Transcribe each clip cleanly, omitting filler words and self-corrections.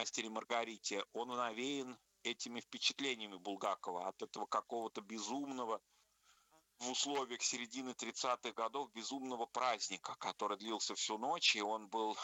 «Мастере и Маргарите», он навеян этими впечатлениями Булгакова от этого какого-то безумного в условиях середины 30-х годов безумного праздника, который длился всю ночь, и он был,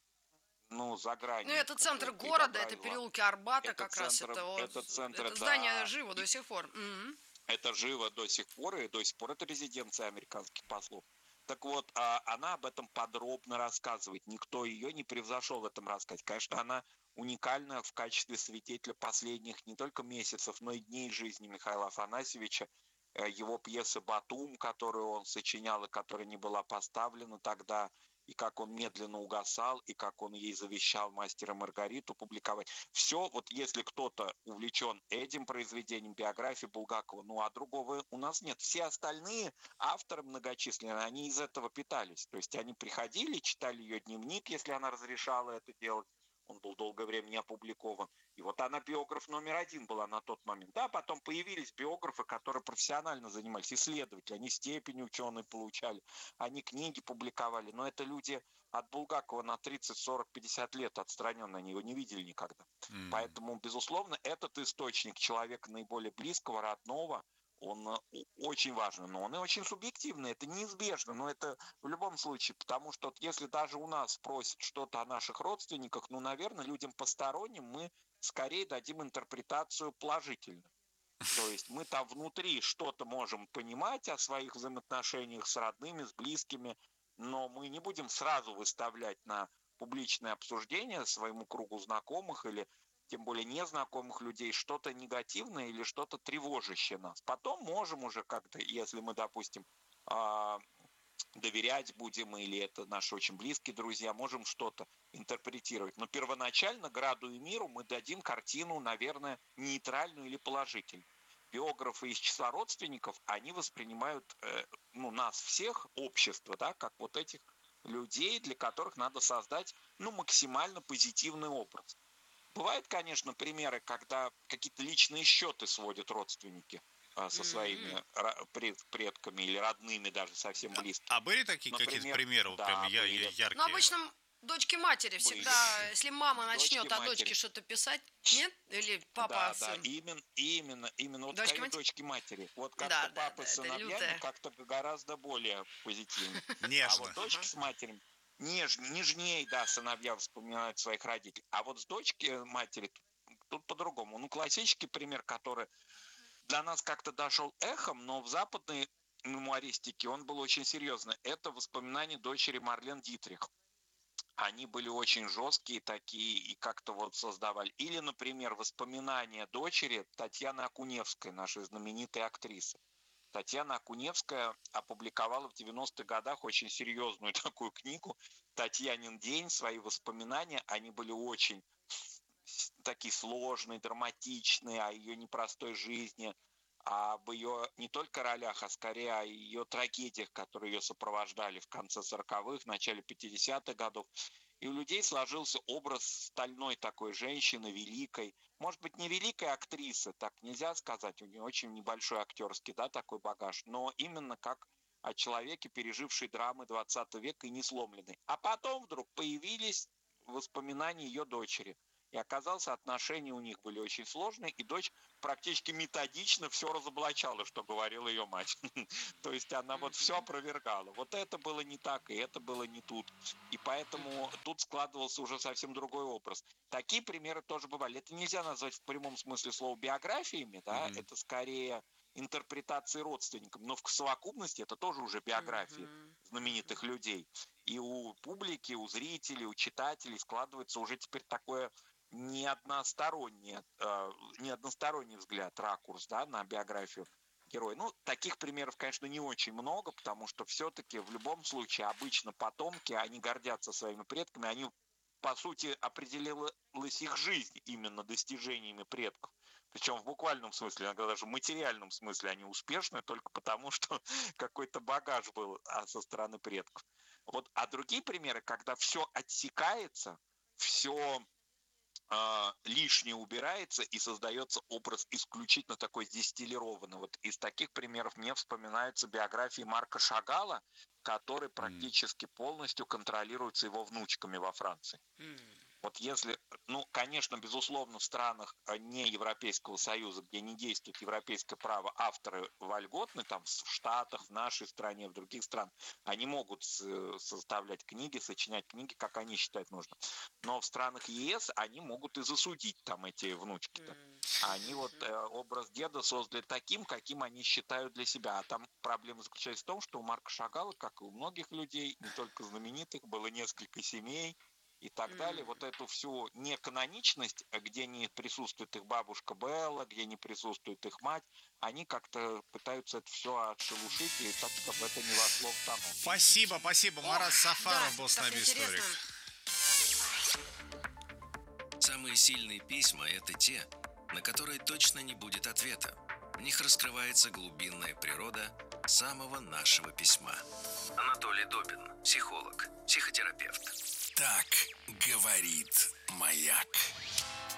за Ну, гранью это центр какого-то и города, добра, это и зла. переулки Арбата Это как раз, центр, это центр, это здание да, живо до сих пор. Мгм. это живо до сих пор, и до сих пор это резиденция американских послов. Так вот, она об этом подробно рассказывает. Никто ее не превзошел в этом рассказе. Конечно, она уникальна в качестве свидетеля последних не только месяцев, но и дней жизни Михаила Афанасьевича. Его пьесы «Батум», которую он сочинял и которая не была поставлена тогда, и как он медленно угасал, и как он ей завещал «Мастера и Маргариту» публиковать. Все, вот если кто-то увлечен этим произведением, биографии Булгакова, а другого у нас нет. Все остальные авторы многочисленные, они из этого питались. То есть они приходили, читали ее дневник, если она разрешала это делать. Он был долгое время не опубликован. И вот она биограф номер один была на тот момент. Да, потом появились биографы, которые профессионально занимались, исследователи. Они степени ученые получали, они книги публиковали. Но это люди от Булгакова на 30, 40, 50 лет отстраненные, они его не видели никогда. Поэтому, безусловно, этот источник человека наиболее близкого, родного, он очень важен, но он и очень субъективный, это неизбежно, но это в любом случае, потому что вот если даже у нас спросят что-то о наших родственниках, наверное, людям посторонним мы скорее дадим интерпретацию положительную. То есть мы там внутри что-то можем понимать о своих взаимоотношениях с родными, с близкими, но мы не будем сразу выставлять на публичное обсуждение своему кругу знакомых или тем более незнакомых людей что-то негативное или что-то тревожащее нас. Потом можем уже как-то, если мы, допустим, доверять будем, или это наши очень близкие друзья, можем что-то интерпретировать. Но первоначально граду и миру мы дадим картину, наверное, нейтральную или положительную. Биографы из числа родственников, они воспринимают нас всех, общество, да, как вот этих людей, для которых надо создать максимально позитивный образ. Бывают, конечно, примеры, когда какие-то личные счеты сводят родственники со своими предками или родными, даже совсем близкими. А были такие какие-то Например, примеры, вот прям да, были. Но яркие? обычно дочки матери Были. всегда, если мама Дочки начнет о матери. дочке что-то писать, нет? Или папа о Да, сын? именно вот Дочки скорее матери? дочки матери. Вот как-то Да, папы с это сыновьями лютая. как-то гораздо более позитивно. А вот Нежно. дочки с матерями нежнее, да, сыновья вспоминают своих родителей. А вот с дочки матери тут по-другому. Классический пример, который для нас как-то дошел эхом, но в западной мемуаристике он был очень серьезный. Это воспоминания дочери Марлен Дитрих. Они были очень жесткие такие и как-то вот создавали. Или, например, воспоминания дочери Татьяны Акуневской, нашей знаменитой актрисы. Татьяна Акуневская опубликовала в 90-х годах очень серьезную такую книгу «Татьянин день», свои воспоминания. Они были очень такие сложные, драматичные, о ее непростой жизни, об ее не только ролях, а скорее о ее трагедиях, которые ее сопровождали в конце 40-х, начале 50-х годов. И у людей сложился образ стальной такой женщины, великой, может быть, не великой актрисы, так нельзя сказать, у нее очень небольшой актерский, да, такой багаж, но именно как о человеке, пережившей драмы 20 века и не сломленной. А потом вдруг появились воспоминания ее дочери. И оказалось, отношения у них были очень сложные, и дочь практически методично все разоблачала, что говорила ее мать. То есть она вот все опровергала. Вот это было не так, и это было не тут. И поэтому тут складывался уже совсем другой образ. Такие примеры тоже бывали. Это нельзя назвать в прямом смысле слова биографиями, да, это скорее интерпретации родственников, но в совокупности это тоже уже биографии знаменитых людей. И у публики, у зрителей, у читателей складывается уже теперь такое неодносторонний взгляд, ракурс, да, на биографию героя. Таких примеров, конечно, не очень много, потому что все-таки в любом случае обычно потомки, они гордятся своими предками, они, по сути, определилась их жизнь именно достижениями предков. Причем в буквальном смысле, иногда даже в материальном смысле они успешны только потому, что какой-то багаж был со стороны предков. Вот. А другие примеры, когда все отсекается, все лишнее убирается и создается образ исключительно такой дистиллированный. Вот из таких примеров мне вспоминаются биографии Марка Шагала, который практически полностью контролируется его внучками во Франции. Вот если, ну, конечно, безусловно, в странах не Европейского Союза, где не действует европейское право, авторы вольготны, там, в Штатах, в нашей стране, в других странах, они могут составлять книги, сочинять книги, как они считают нужным. Но в странах ЕС они могут и засудить там эти внучки-то. Они вот образ деда создали таким, каким они считают для себя. А там проблема заключается в том, что у Марка Шагала, как и у многих людей, не только знаменитых, было несколько семей и так далее. Вот эту всю неканоничность, где не присутствует их бабушка Белла, где не присутствует их мать, они как-то пытаются это все отшелушить, и так, чтобы это не вошло в канон. Спасибо. Марат Сафаров был с нами историк. Самые сильные письма – это те, на которые точно не будет ответа. В них раскрывается глубинная природа самого нашего письма. Анатолий Добин, психолог, психотерапевт. Так говорит Маяк.